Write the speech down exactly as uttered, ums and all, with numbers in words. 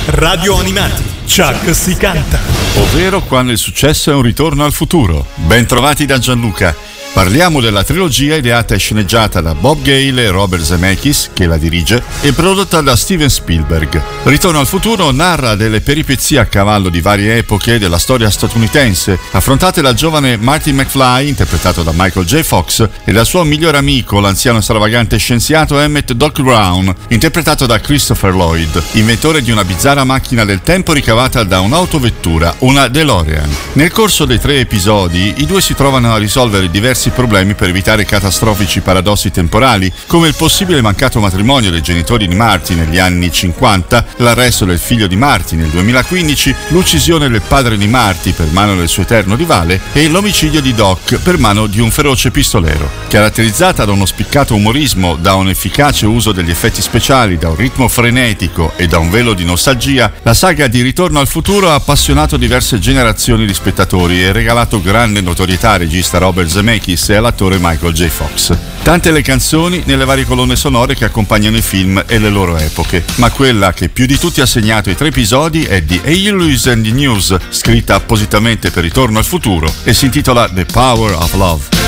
Radio Animati, Chuck si canta. Ovvero quando il successo è un ritorno al futuro. Ben trovati da Gianluca. Parliamo della trilogia ideata e sceneggiata da Bob Gale e Robert Zemeckis, che la dirige, e prodotta da Steven Spielberg. Ritorno al futuro narra delle peripezie a cavallo di varie epoche della storia statunitense, affrontate dal giovane Marty McFly, interpretato da Michael J. Fox, e dal suo migliore amico, l'anziano stravagante scienziato Emmett Doc Brown, interpretato da Christopher Lloyd, inventore di una bizzarra macchina del tempo ricavata da un'autovettura, una DeLorean. Nel corso dei tre episodi, i due si trovano a risolvere diversi problemi per evitare catastrofici paradossi temporali, come il possibile mancato matrimonio dei genitori di Marty negli anni cinquanta, l'arresto del figlio di Marty nel duemilaquindici, l'uccisione del padre di Marty per mano del suo eterno rivale e l'omicidio di Doc per mano di un feroce pistolero. Caratterizzata da uno spiccato umorismo, da un efficace uso degli effetti speciali, da un ritmo frenetico e da un velo di nostalgia, la saga di Ritorno al futuro ha appassionato diverse generazioni di spettatori e regalato grande notorietà al regista Robert Zemeckis e all'attore Michael J. Fox. Tante le canzoni nelle varie colonne sonore che accompagnano i film e le loro epoche, ma quella che più di tutti ha segnato i tre episodi è di A-Lewis and the News, scritta appositamente per Ritorno al futuro, e si intitola The Power of Love.